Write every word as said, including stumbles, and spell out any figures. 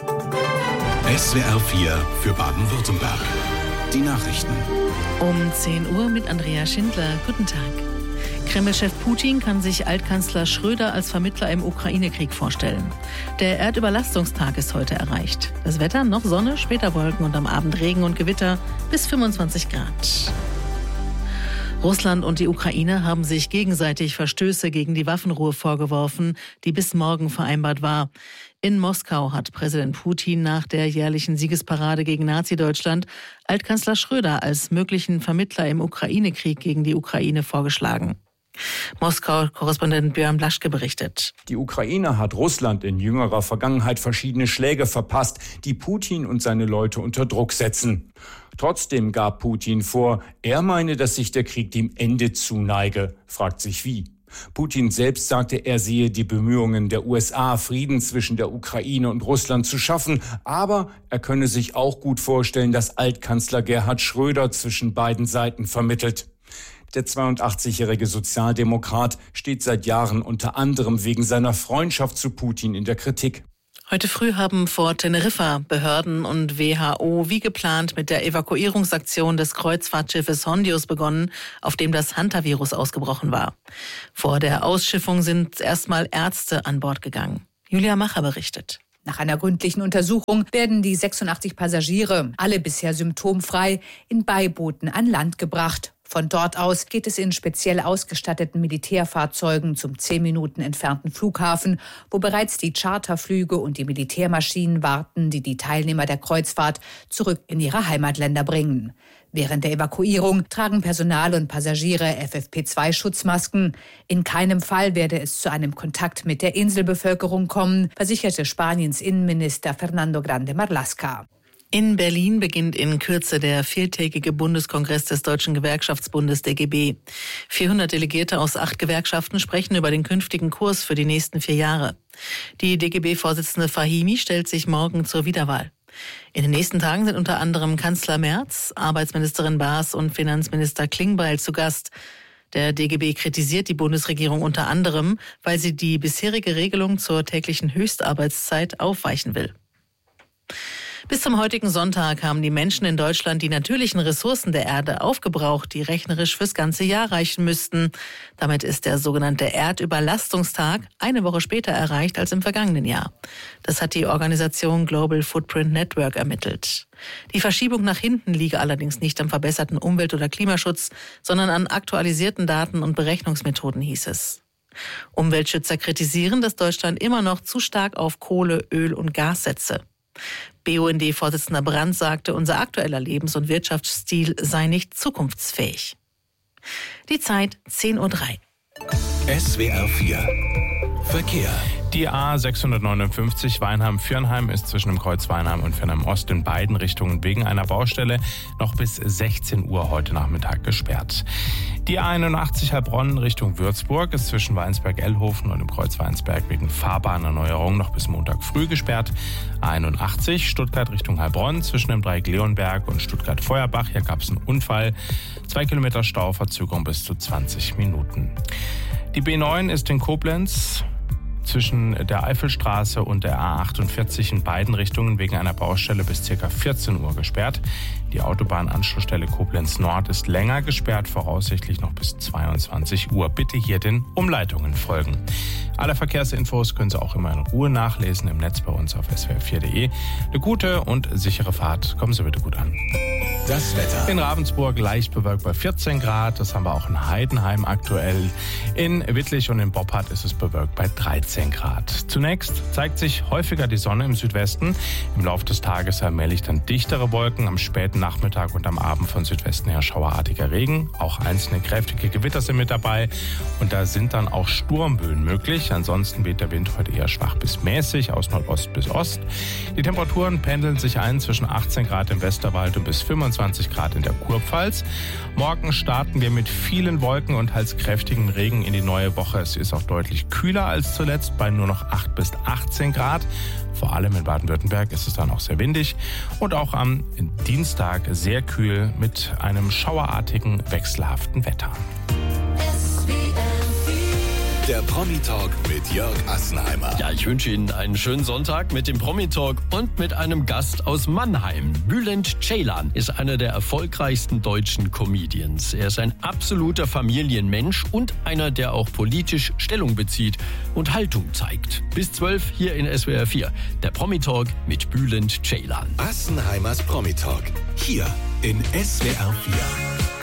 S W R vier für Baden-Württemberg. Die Nachrichten. Um zehn Uhr mit Andrea Schindler. Guten Tag. Kreml-Chef Putin kann sich Altkanzler Schröder als Vermittler im Ukraine-Krieg vorstellen. Der Erdüberlastungstag ist heute erreicht. Das Wetter noch Sonne, später Wolken und am Abend Regen und Gewitter bis fünfundzwanzig Grad. Russland und die Ukraine haben sich gegenseitig Verstöße gegen die Waffenruhe vorgeworfen, die bis morgen vereinbart war. In Moskau hat Präsident Putin nach der jährlichen Siegesparade gegen Nazi-Deutschland Altkanzler Schröder als möglichen Vermittler im Ukraine-Krieg gegen die Ukraine vorgeschlagen. Moskau-Korrespondent Björn Blaschke berichtet. Die Ukraine hat Russland in jüngerer Vergangenheit verschiedene Schläge verpasst, die Putin und seine Leute unter Druck setzen. Trotzdem gab Putin vor, er meine, dass sich der Krieg dem Ende zuneige. Fragt sich wie. Putin selbst sagte, er sehe die Bemühungen der U S A, Frieden zwischen der Ukraine und Russland zu schaffen. Aber er könne sich auch gut vorstellen, dass Altkanzler Gerhard Schröder zwischen beiden Seiten vermittelt. Der zweiundachtzigjährige Sozialdemokrat steht seit Jahren unter anderem wegen seiner Freundschaft zu Putin in der Kritik. Heute früh haben vor Teneriffa Behörden und W H O wie geplant mit der Evakuierungsaktion des Kreuzfahrtschiffes Hondius begonnen, auf dem das Hantavirus ausgebrochen war. Vor der Ausschiffung sind erstmal Ärzte an Bord gegangen. Julia Macher berichtet. Nach einer gründlichen Untersuchung werden die sechsundachtzig Passagiere, alle bisher symptomfrei, in Beibooten an Land gebracht. Von dort aus geht es in speziell ausgestatteten Militärfahrzeugen zum zehn Minuten entfernten Flughafen, wo bereits die Charterflüge und die Militärmaschinen warten, die die Teilnehmer der Kreuzfahrt zurück in ihre Heimatländer bringen. Während der Evakuierung tragen Personal und Passagiere F F P zwei Schutzmasken. In keinem Fall werde es zu einem Kontakt mit der Inselbevölkerung kommen, versicherte Spaniens Innenminister Fernando Grande Marlaska. In Berlin beginnt in Kürze der viertägige Bundeskongress des Deutschen Gewerkschaftsbundes D G B. vierhundert Delegierte aus acht Gewerkschaften sprechen über den künftigen Kurs für die nächsten vier Jahre. Die D G B-Vorsitzende Fahimi stellt sich morgen zur Wiederwahl. In den nächsten Tagen sind unter anderem Kanzler Merz, Arbeitsministerin Baas und Finanzminister Klingbeil zu Gast. Der D G B kritisiert die Bundesregierung unter anderem, weil sie die bisherige Regelung zur täglichen Höchstarbeitszeit aufweichen will. Bis zum heutigen Sonntag haben die Menschen in Deutschland die natürlichen Ressourcen der Erde aufgebraucht, die rechnerisch fürs ganze Jahr reichen müssten. Damit ist der sogenannte Erdüberlastungstag eine Woche später erreicht als im vergangenen Jahr. Das hat die Organisation Global Footprint Network ermittelt. Die Verschiebung nach hinten liege allerdings nicht am verbesserten Umwelt- oder Klimaschutz, sondern an aktualisierten Daten und Berechnungsmethoden, hieß es. Umweltschützer kritisieren, dass Deutschland immer noch zu stark auf Kohle, Öl und Gas setze. B U N D-Vorsitzender Brandt sagte, unser aktueller Lebens- und Wirtschaftsstil sei nicht zukunftsfähig. Die Zeit zehn Uhr drei. S W R vier Verkehr. Die A sechshundertneunundfünfzig Weinheim-Viernheim ist zwischen dem Kreuz Weinheim und Viernheim Ost in beiden Richtungen wegen einer Baustelle noch bis sechzehn Uhr heute Nachmittag gesperrt. Die A einundachtzig Heilbronn Richtung Würzburg ist zwischen Weinsberg-Ellhofen und dem Kreuz Weinsberg wegen Fahrbahnerneuerung noch bis Montag früh gesperrt. A einundachtzig Stuttgart Richtung Heilbronn zwischen dem Dreieck Leonberg und Stuttgart-Feuerbach. Hier gab es einen Unfall. Zwei Kilometer Stau, Verzögerung bis zu zwanzig Minuten. Die B neun ist in Koblenz zwischen der Eifelstraße und der A achtundvierzig in beiden Richtungen wegen einer Baustelle bis ca. vierzehn Uhr gesperrt. Die Autobahnanschlussstelle Koblenz Nord ist länger gesperrt, voraussichtlich noch bis zweiundzwanzig Uhr. Bitte hier den Umleitungen folgen. Alle Verkehrsinfos können Sie auch immer in Ruhe nachlesen im Netz bei uns auf s w r vier punkt de. Eine gute und sichere Fahrt. Kommen Sie bitte gut an. Das Wetter. In Ravensburg leicht bewölkt bei vierzehn Grad. Das haben wir auch in Heidenheim aktuell. In Wittlich und in Boppard ist es bewölkt bei dreizehn Grad. Zunächst zeigt sich häufiger die Sonne im Südwesten. Im Laufe des Tages allmählich dann dichtere Wolken. Am späten Nachmittag und am Abend von Südwesten her schauerartiger Regen. Auch einzelne kräftige Gewitter sind mit dabei. Und da sind dann auch Sturmböen möglich. Ansonsten weht der Wind heute eher schwach bis mäßig aus Nordost bis Ost. Die Temperaturen pendeln sich ein zwischen achtzehn Grad im Westerwald und bis fünfundzwanzig Grad in der Kurpfalz. Morgen starten wir mit vielen Wolken und teils kräftigen Regen in die neue Woche. Es ist auch deutlich kühler als zuletzt bei nur noch acht bis achtzehn Grad. Vor allem in Baden-Württemberg ist es dann auch sehr windig und auch am Dienstag sehr kühl mit einem schauerartigen, wechselhaften Wetter. Der Promi-Talk mit Jörg Assenheimer. Ja, ich wünsche Ihnen einen schönen Sonntag mit dem Promi-Talk und mit einem Gast aus Mannheim. Bülent Ceylan ist einer der erfolgreichsten deutschen Comedians. Er ist ein absoluter Familienmensch und einer, der auch politisch Stellung bezieht und Haltung zeigt. Bis zwölf hier in S W R vier. Der Promi-Talk mit Bülent Ceylan. Assenheimers Promi-Talk. Hier in S W R vier.